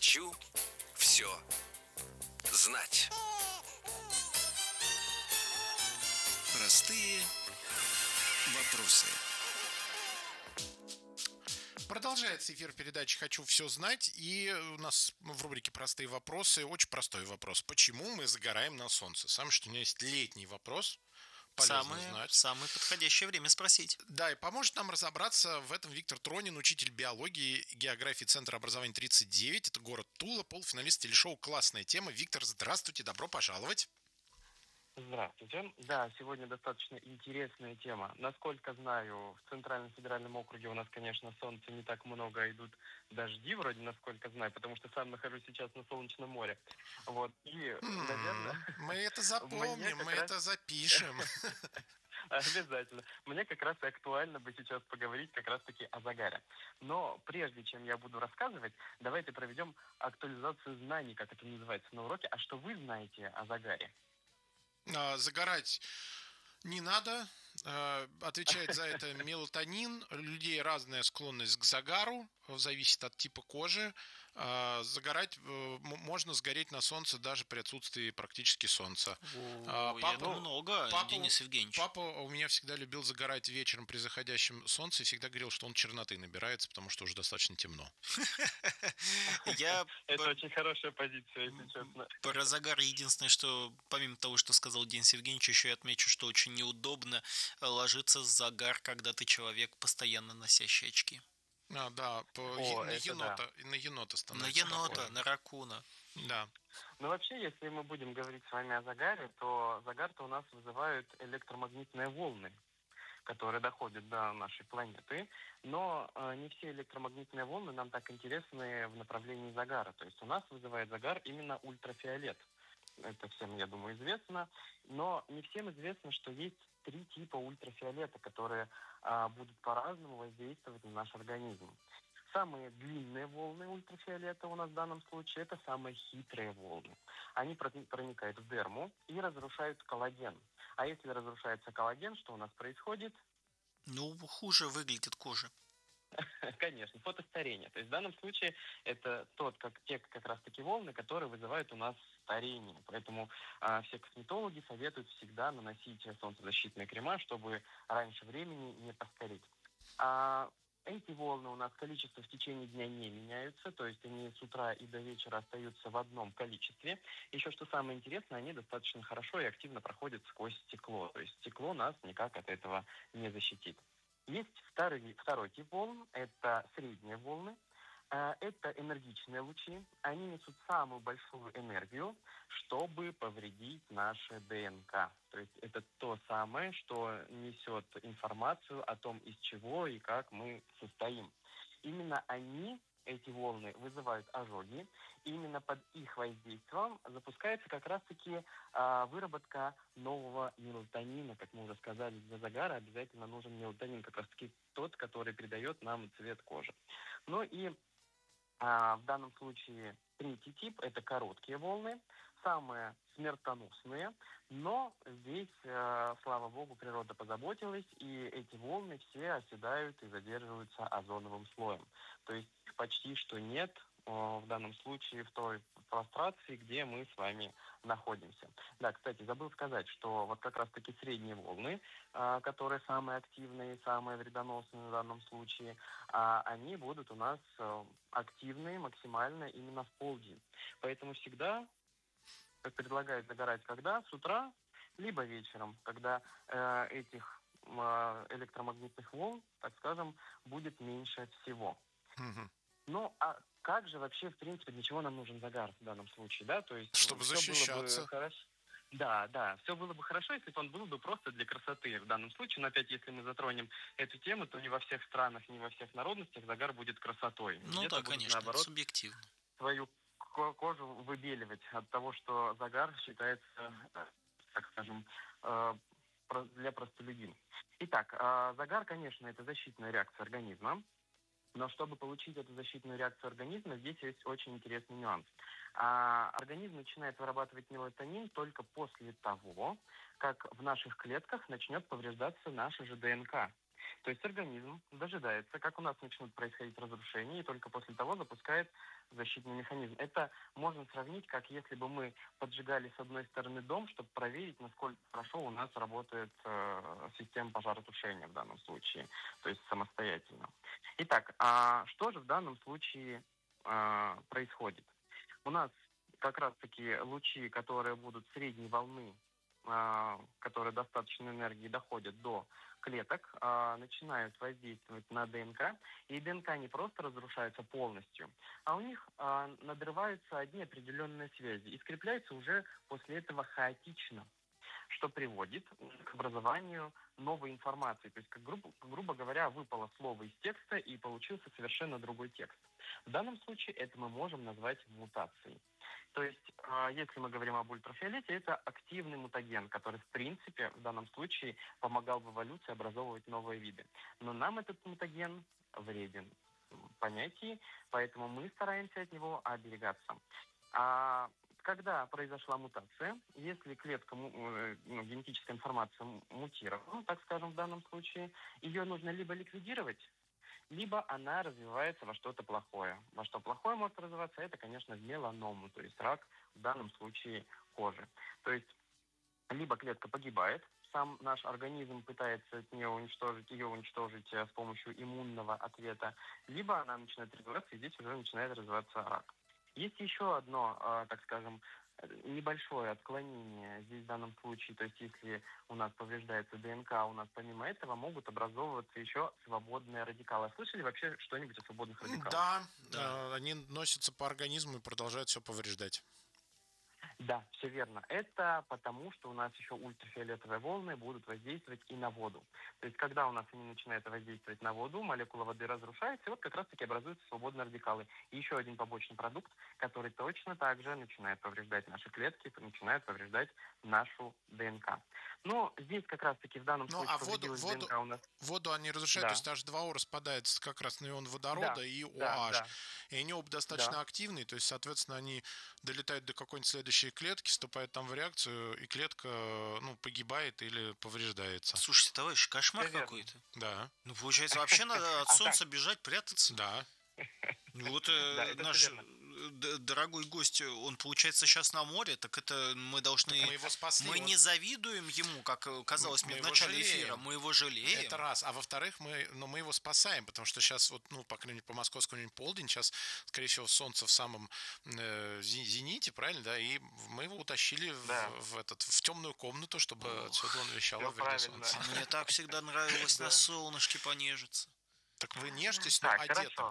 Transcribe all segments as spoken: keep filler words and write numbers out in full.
Хочу все знать. Простые вопросы. Продолжается эфир передачи «Хочу все знать», и у нас в рубрике «Простые вопросы» очень простой вопрос. Почему мы загораем на солнце? Самое, что у меня есть летний вопрос, полезно Самое, знать. самое подходящее время спросить. Да, и поможет нам разобраться в этом Виктор Тронин, учитель биологии и географии Центра образования тридцать девять. Это город Тула, полуфиналист телешоу «Классная тема». Виктор, здравствуйте, добро пожаловать. Здравствуйте. Да, сегодня достаточно интересная тема. Насколько знаю, в Центральном федеральном округе у нас, конечно, солнца не так много, а идут дожди, вроде, насколько знаю, потому что сам нахожусь сейчас на Солнечном море. Вот, и, наверное, М, Мы это мне запомним, как мы раз это запишем. обязательно. Мне как раз и актуально бы сейчас поговорить как раз-таки о загаре. Но прежде чем я буду рассказывать, давайте проведем актуализацию знаний, как это называется на уроке. А что вы знаете о загаре? А, Загорать не надо. Э, Отвечает за это мелатонин. У людей разная склонность к загару, зависит от типа кожи. А, Загорать э, м- можно сгореть на солнце даже при отсутствии практически солнца. А, Ой, это Папа, много, папа, Денис Евгеньевич. папа у меня всегда любил загорать вечером при заходящем солнце и всегда говорил, что он черноты набирается, потому что уже достаточно темно. Я Это п- очень хорошая позиция, если честно. про загар единственное, что помимо того, что сказал Денис Евгеньевич, еще и отмечу, что очень неудобно ложиться в загар, когда ты человек, постоянно носящий очки. А, да, по- е- О, на это да. енота, на енота На становится енота, похоже. на ракуна. Да. Ну, вообще, если мы будем говорить с вами о загаре, то загар-то у нас вызывают электромагнитные волны, которые доходят до нашей планеты. Но э, не все электромагнитные волны нам так интересны в направлении загара. То есть у нас вызывает загар именно ультрафиолет. Это всем, я думаю, известно. Но не всем известно, что есть три типа ультрафиолета, которые а, будут по-разному воздействовать на наш организм. Самые длинные волны ультрафиолета у нас в данном случае — это самые хитрые волны. Они прони- проникают в дерму и разрушают коллаген. А если разрушается коллаген, что у нас происходит? Ну, хуже выглядит кожа. Конечно, фотостарение. То есть в данном случае это тот, как, те как раз-таки волны, которые вызывают у нас старение. Поэтому а, все косметологи советуют всегда наносить солнцезащитные крема, чтобы раньше времени не постареть. А эти волны у нас количество в течение дня не меняются, то есть они с утра и до вечера остаются в одном количестве. Еще что самое интересное, они достаточно хорошо и активно проходят сквозь стекло. То есть стекло нас никак от этого не защитит. Есть второй, второй тип волн, это средние волны. Э, Это энергичные лучи. Они несут самую большую энергию, чтобы повредить наше ДНК. То есть это то самое, что несет информацию о том, из чего и как мы состоим. Именно они, эти волны, вызывают ожоги. И именно под их воздействием запускается как раз-таки а, выработка нового мелатонина. Как мы уже сказали, для загара обязательно нужен мелатонин, как раз-таки тот, который придает нам цвет кожи. Ну и а, в данном случае третий тип — это короткие волны, самые смертоносные, но здесь, э, слава богу, природа позаботилась, и эти волны все оседают и задерживаются озоновым слоем. То есть их почти что нет э, в данном случае в той прострации, где мы с вами находимся. Да, кстати, забыл сказать, что вот как раз-таки средние волны, э, которые самые активные, самые вредоносные в данном случае, а они будут у нас э, активные максимально именно в полдень. Поэтому всегда, как предлагают загорать, когда? С утра, либо вечером, когда э, этих э, электромагнитных волн, так скажем, будет меньше всего. Мгм. Ну, а как же вообще, в принципе, для чего нам нужен загар в данном случае, да? То есть Чтобы все было бы защищаться. хорошо. Да, да, все было бы хорошо, если бы он был бы просто для красоты в данном случае. Но опять, если мы затронем эту тему, то не во всех странах, не во всех народностях загар будет красотой. Ну Где-то да, будут, конечно, это наоборот, субъективно. свою ко- кожу выбеливать от того, что загар считается, э, так скажем, э, про- для простолюдинов. Итак, э, загар, конечно, это защитная реакция организма. Но чтобы получить эту защитную реакцию организма, здесь есть очень интересный нюанс. А, организм начинает вырабатывать мелатонин только после того, как в наших клетках начнет повреждаться наша же ДНК. То есть организм дожидается, как у нас начнут происходить разрушения, и только после того запускает защитный механизм. Это можно сравнить, как если бы мы поджигали с одной стороны дом, чтобы проверить, насколько хорошо у нас работает э, система пожаротушения в данном случае, то есть самостоятельно. Итак, а что же в данном случае э, происходит? У нас как раз-таки лучи, которые будут средней волны, а, которые достаточно энергии доходят до клеток, а, начинают воздействовать на ДНК, и ДНК не просто разрушается полностью, а у них а, надрываются одни определенные связи и скрепляются уже после этого хаотично, что приводит к образованию новой информации. То есть, как грубо, грубо говоря, выпало слово из текста и получился совершенно другой текст. В данном случае это мы можем назвать мутацией. То есть, а, если мы говорим об ультрафиолете, это активный мутаген, который, в принципе, в данном случае помогал в эволюции образовывать новые виды. Но нам этот мутаген вреден в понятии, поэтому мы стараемся от него оберегаться. А когда произошла мутация, если клетка, му- э, ну, генетическая информация м- мутировала, так скажем, в данном случае, ее нужно либо ликвидировать, либо она развивается во что-то плохое. Во что плохое может развиваться, это, конечно, в меланому, то есть рак, в данном случае кожи. То есть либо клетка погибает, сам наш организм пытается от нее уничтожить, ее уничтожить э, с помощью иммунного ответа, либо она начинает развиваться, и здесь уже начинает развиваться рак. Есть еще одно, э, так скажем, э, небольшое отклонение здесь в данном случае, то есть если у нас повреждается ДНК, у нас помимо этого могут образовываться еще свободные радикалы. Слышали вообще что-нибудь о свободных радикалах? Да, Да. э, они носятся по организму и продолжают все повреждать. Да, все верно. Это потому, что у нас еще ультрафиолетовые волны будут воздействовать и на воду. То есть, когда у нас они начинают воздействовать на воду, молекула воды разрушается, и вот как раз-таки образуются свободные радикалы. И еще один побочный продукт, который точно так же начинает повреждать наши клетки, начинает повреждать нашу ДНК. Но здесь как раз-таки в данном Ну, случае а воду, повредилась воду, ДНК у нас. воду они разрушают, то Да, есть эйч два о распадается как раз на ион водорода да, и да, OH. да, И они оба да. достаточно активные, то есть, соответственно, они долетают до какой-нибудь следующей клетки, вступают там в реакцию, и клетка, ну, погибает или повреждается. Слушайте, товарищ, кошмар Все верно. какой-то. Да, Ну, получается, вообще надо от А так, солнца бежать, прятаться. да. Ну, вот да, э, это все наш верно. э, д- дорогой гость, он, получается, сейчас на море, так это мы Так должны... мы его спасли. Мы он- не завидуем ему, как э, казалось мы мне в его начале жалеем. эфира, мы его жалеем. Это раз. А во-вторых, мы, ну, мы его спасаем, потому что сейчас, вот, ну, по крайней мере, по московскому времени полдень, сейчас, скорее всего, солнце в самом э, зи- зените, правильно, да, и мы его утащили Да, в, в этот, в темную комнату, чтобы Ох, отсюда он вещал все в виде правильно. солнца. мне так всегда нравилось на Да. солнышке понежиться. Так вы нежьтесь, но Так, одетым. хорошо.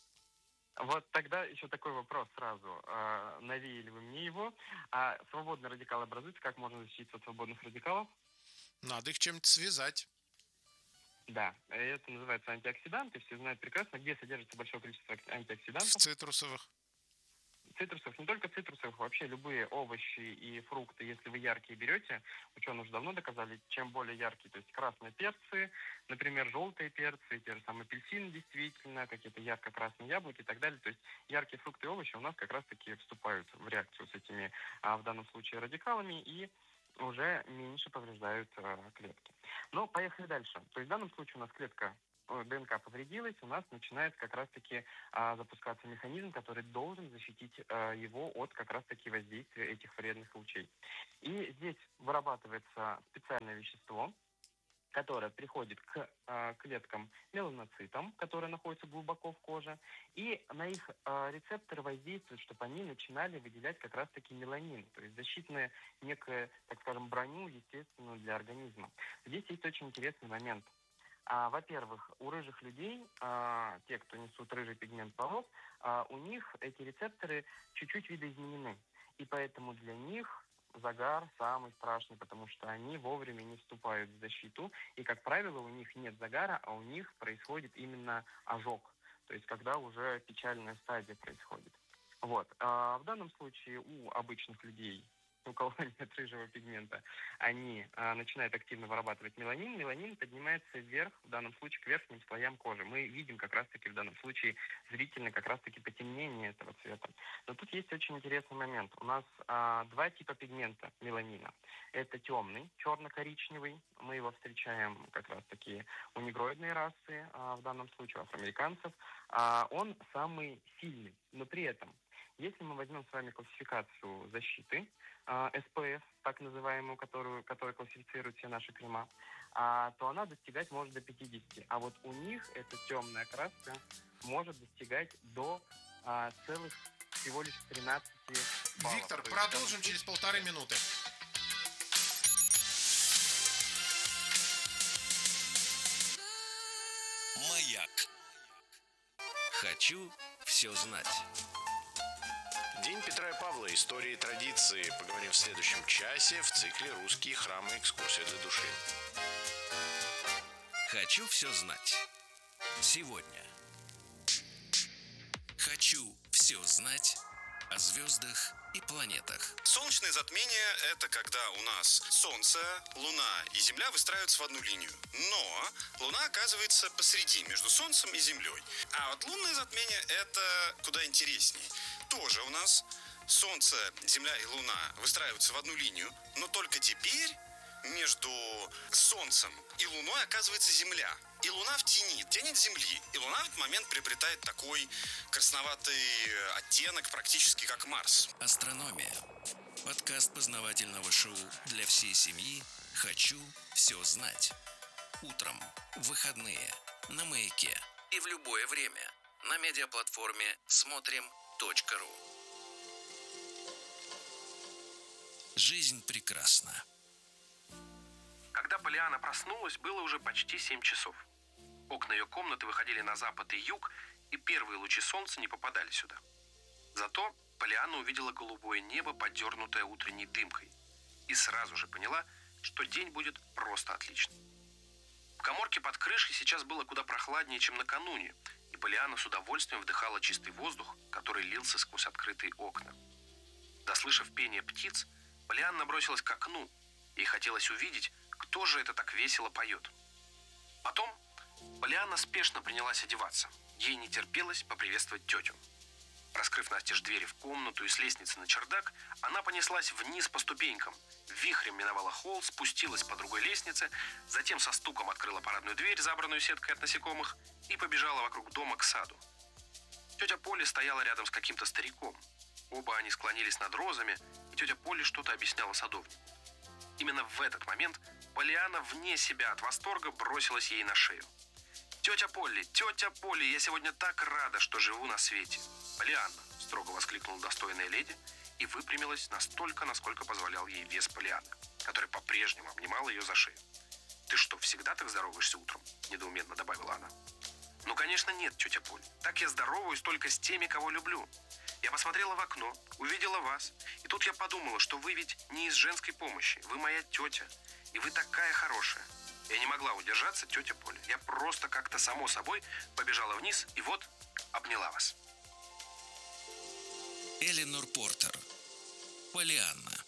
Вот тогда еще такой вопрос сразу. А, навеяли вы мне его. А свободный радикал образуется? Как можно защититься от свободных радикалов? Надо их чем-то связать. Да, это называется антиоксиданты. Все знают прекрасно, где содержится большое количество ак- В антиоксидантов. цитрусовых. Цитрусов, не только цитрусовых, вообще любые овощи и фрукты, если вы яркие берете, ученые уже давно доказали, чем более яркие, то есть красные перцы, например, желтые перцы, те же самые апельсины действительно, какие-то ярко-красные яблоки и так далее. То есть яркие фрукты и овощи у нас как раз-таки вступают в реакцию с этими, а, в данном случае, радикалами и уже меньше повреждают э, клетки. Но поехали дальше. То есть в данном случае у нас клетка э, ДНК повредилась, у нас начинает как раз-таки а, запускаться механизм, который должен защитить а, его от как раз-таки воздействия этих вредных лучей. И здесь вырабатывается специальное вещество, которое приходит к а, клеткам меланоцитам, которые находятся глубоко в коже, и на их а, рецепторы воздействует, чтобы они начинали выделять как раз-таки меланин, то есть защитную некую, так скажем, броню естественную для организма. Здесь есть очень интересный момент. А, во-первых, у рыжих людей, а, те, кто несут рыжий пигмент волос, а, у них эти рецепторы чуть-чуть видоизменены. И поэтому для них загар самый страшный, потому что они вовремя не вступают в защиту. И, как правило, у них нет загара, а у них происходит именно ожог. То есть, когда уже печальная стадия происходит. Вот. А в данном случае у обычных людей у кого нет рыжего пигмента, они а, начинают активно вырабатывать меланин. Меланин поднимается вверх, в данном случае к верхним слоям кожи. Мы видим как раз-таки в данном случае зрительно как раз-таки потемнение этого цвета. Но тут есть очень интересный момент. У нас а, два типа пигмента меланина. Это темный, черно-коричневый. Мы его встречаем как раз-таки у негроидной расы, а, в данном случае у афроамериканцев. А, он самый сильный, но при этом если мы возьмем с вами классификацию защиты, эс пи эф, так называемую, которую, которая классифицирует все наши крема, а, то она достигать может до пятидесяти. А вот у них эта темная краска может достигать до а, целых всего лишь тринадцати баллов. Виктор, То есть, продолжим там... через полторы минуты. Маяк. Хочу все знать. День Петра и Павла. Истории и традиции. Поговорим в следующем часе в цикле «Русские храмы. Экскурсия для души». Хочу все знать. Сегодня. Хочу все знать о звездах и планетах. Солнечное затмение – это когда у нас Солнце, Луна и Земля выстраиваются в одну линию. Но Луна оказывается посреди, между Солнцем и Землей. А вот лунное затмение – это куда интереснее. Тоже у нас Солнце, Земля и Луна выстраиваются в одну линию, но только теперь между Солнцем и Луной оказывается Земля. И Луна в тени, тень от Земли. И Луна в этот момент приобретает такой красноватый оттенок, практически как Марс. Астрономия. Подкаст познавательного шоу для всей семьи «Хочу все знать». Утром, в выходные, на Маяке и в любое время на медиаплатформе смотрим точка ру. Жизнь прекрасна. Когда Полианна проснулась, было уже почти семь часов. Окна ее комнаты выходили на запад и юг, и первые лучи солнца не попадали сюда. Зато Полианна увидела голубое небо, подернутое утренней дымкой, и сразу же поняла, что день будет просто отличный. В каморке под крышей сейчас было куда прохладнее, чем накануне, и Полианна с удовольствием вдыхала чистый воздух, который лился сквозь открытые окна. Заслышав пение птиц, Полианна бросилась к окну, ей хотелось увидеть, кто же это так весело поет. Потом Полианна спешно принялась одеваться. Ей не терпелось поприветствовать тетю. Раскрыв настежь двери в комнату и с лестницы на чердак, она понеслась вниз по ступенькам, вихрем миновала холл, спустилась по другой лестнице, затем со стуком открыла парадную дверь, забранную сеткой от насекомых, и побежала вокруг дома к саду. Тетя Поля стояла рядом с каким-то стариком. Оба они склонились над розами, и тетя Поля что-то объясняла садовнику. Именно в этот момент Полианна вне себя от восторга бросилась ей на шею. «Тетя Полли, тетя Полли, я сегодня так рада, что живу на свете!» «Полианна!» – строго воскликнула достойная леди и выпрямилась настолько, насколько позволял ей вес Полианны, которая по-прежнему обнимала ее за шею. «Ты что, всегда так здороваешься утром?» – недоуменно добавила она. «Ну, конечно, нет, тетя Полли. Так я здороваюсь только с теми, кого люблю. Я посмотрела в окно, увидела вас, и тут я подумала, что вы ведь не из женской помощи, вы моя тетя, и вы такая хорошая. Я не могла удержаться, тетя Поля. Я просто как-то само собой побежала вниз и вот обняла вас». Эленор Портер. Полианна.